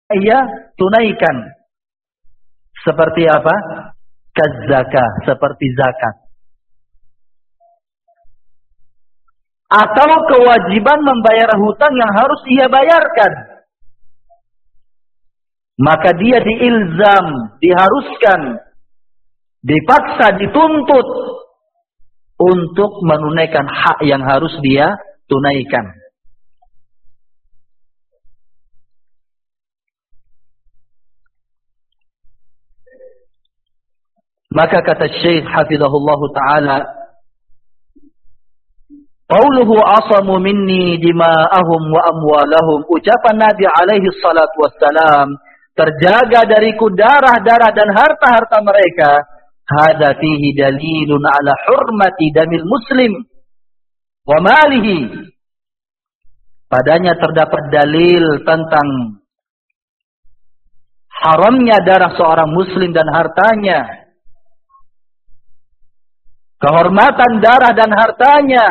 ia tunaikan. Seperti apa? Kazakah, seperti zakat. Atau kewajiban membayar hutang yang harus ia bayarkan. Maka dia diilzam, diharuskan, dipaksa, dituntut untuk menunaikan hak yang harus dia tunaikan. Maka kata Syekh hafizahullah ta'ala, qauluhu asamu minni dima'ahum wa amwalahum, ucapan Nabi alaihi salatu wassalam, terjaga dariku darah-darah dan harta-harta mereka, hadza fihi dalilun ala hurmati damil muslim wa malihi. Padanya terdapat dalil tentang haramnya darah seorang muslim dan hartanya, kehormatan darah dan hartanya.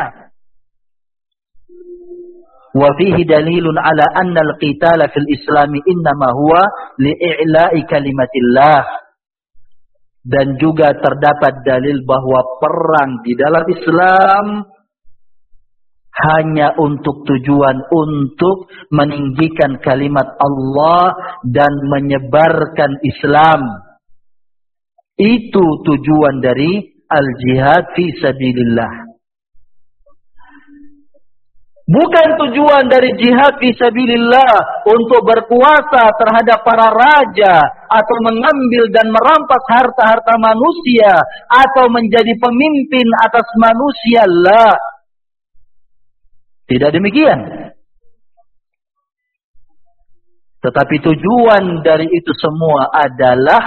Wa fihi dalilun ala anna al-qitala fil islami innama huwa li'i'la'i kalimatillah. Dan juga terdapat dalil bahwa perang di dalam Islam hanya untuk tujuan untuk meninggikan kalimat Allah dan menyebarkan Islam. Itu tujuan dari al-jihad fi sabilillah. Bukan tujuan dari jihad fi sabilillah untuk berkuasa terhadap para raja atau mengambil dan merampas harta-harta manusia atau menjadi pemimpin atas manusia. La. Tidak demikian. Tetapi tujuan dari itu semua adalah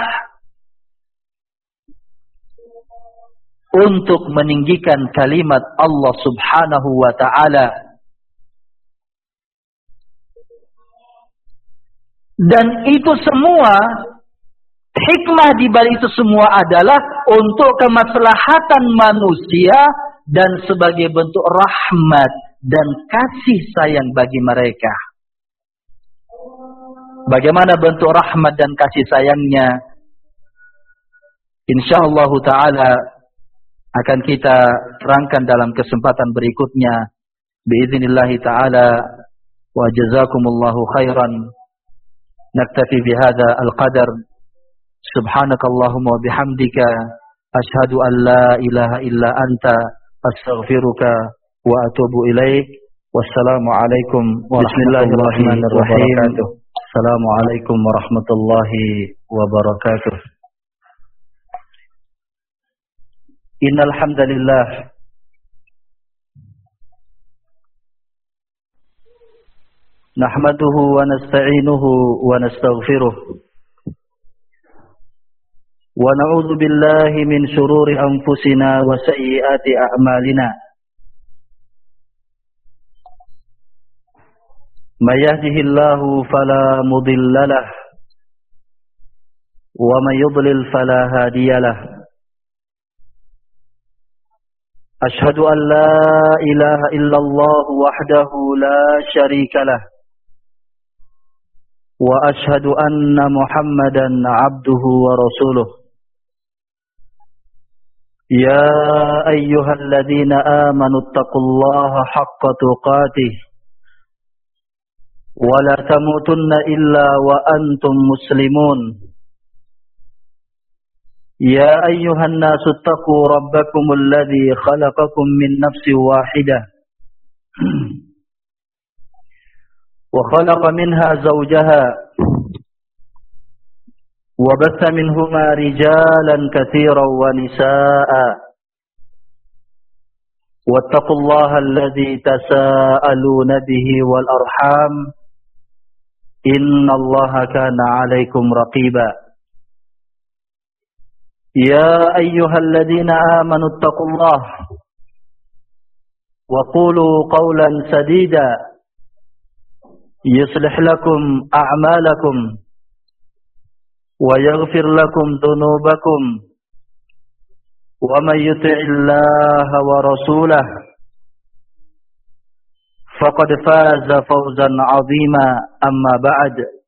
untuk meninggikan kalimat Allah Subhanahu wa ta'ala. Dan itu semua, hikmah di balik itu semua adalah untuk kemaslahatan manusia dan sebagai bentuk rahmat dan kasih sayang bagi mereka. Bagaimana bentuk rahmat dan kasih sayangnya? Insyaallah ta'ala akan kita terangkan dalam kesempatan berikutnya. Biiznillah ta'ala. Wa jazakumullahu khairan. Naktafi bihadza al-qadar. Subhanakallahumma wa bihamdika asyhadu an la ilaha illa anta astaghfiruka wa atubu ilaik. Wassalamu alaikum warahmatullahi wabarakatuh. Assalamualaikum warahmatullahi wabarakatuh. Innal hamdalillah nahmaduhu wa nasta'inuhu wa nastaghfiruh wa na'udzu billahi min shururi anfusina wa sayyiati a'malina. May yahdihillahu fala mudilla lahu wa may yudlil fala hadiya lahu. Ashhadu an la ilaha illallah wahdahu la syarika lah. Wa ashhadu anna Muhammadan abduhu wa rasuluh. Ya ayyuhalladzina amanu taqullaha haqqa tuqatih. Wa la tamutunna illa wa antum muslimun. يا أيها الناس اتقوا ربكم الذي خلقكم من نفس واحدة وخلق منها زوجها وبث منهما رجالا كثيرا ونساء واتقوا الله الذي تساءلون به والأرحام إن الله كان عليكم رقيبا. يا أيها الذين آمنوا اتقوا الله وقولوا قولا سديدا يصلح لكم أعمالكم ويغفر لكم ذنوبكم ومن يطع الله ورسوله فقد فاز فوزا عظيما. أما بعد